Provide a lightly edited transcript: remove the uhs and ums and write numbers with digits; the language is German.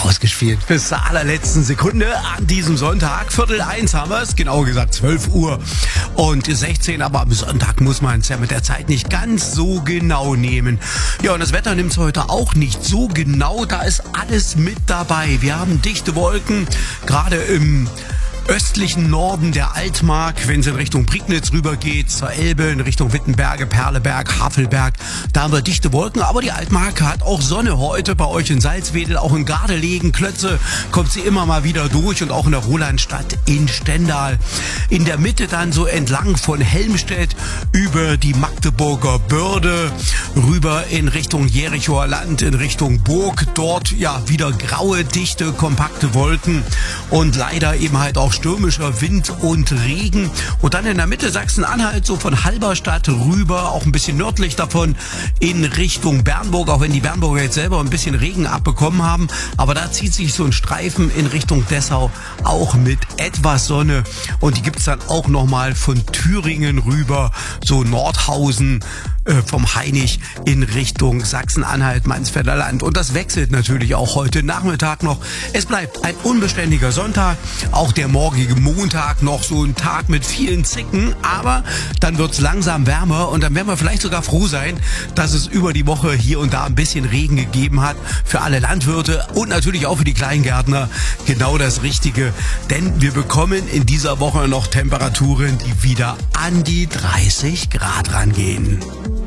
ausgespielt. Bis zur allerletzten Sekunde an diesem Sonntag. 12:45 haben wir es, genauer gesagt 12 Uhr und 16. Aber am Sonntag muss man es ja mit der Zeit nicht ganz so genau nehmen. Ja, und das Wetter nimmt es heute auch nicht so genau. Da ist alles mit dabei. Wir haben dichte Wolken, gerade im östlichen Norden der Altmark, wenn es in Richtung Prignitz rübergeht, zur Elbe, in Richtung Wittenberge, Perleberg, Havelberg, da haben wir dichte Wolken, aber die Altmark hat auch Sonne heute bei euch in Salzwedel, auch in Gardelegen, Klötze kommt sie immer mal wieder durch und auch in der Rolandstadt in Stendal. In der Mitte dann so entlang von Helmstedt über die Magdeburger Börde rüber in Richtung Jerichoer Land, in Richtung Burg, dort ja wieder graue, dichte, kompakte Wolken und leider eben halt auch stürmischer Wind und Regen. Und dann in der Mitte Sachsen-Anhalt, so von Halberstadt rüber, auch ein bisschen nördlich davon, in Richtung Bernburg, auch wenn die Bernburger jetzt selber ein bisschen Regen abbekommen haben. Aber da zieht sich so ein Streifen in Richtung Dessau, auch mit etwas Sonne. Und die gibt's dann auch nochmal von Thüringen rüber, so Nordhausen, vom Hainich in Richtung Sachsen-Anhalt, Mansfelder Land. Und das wechselt natürlich auch heute Nachmittag noch. Es bleibt ein unbeständiger Sonntag, auch der morgige Montag noch so ein Tag mit vielen Zicken, aber dann wird's langsam wärmer und dann werden wir vielleicht sogar froh sein, dass es über die Woche hier und da ein bisschen Regen gegeben hat für alle Landwirte und natürlich auch für die Kleingärtner genau das Richtige, denn wir bekommen in dieser Woche noch Temperaturen, die wieder an die 30 Grad rangehen.